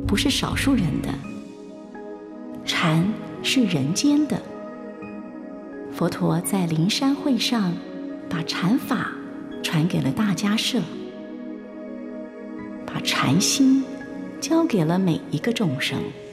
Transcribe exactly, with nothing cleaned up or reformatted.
不是少数人的，禅是人间的。佛陀在灵山会上把禅法传给了大迦叶，把禅心交给了每一个众生。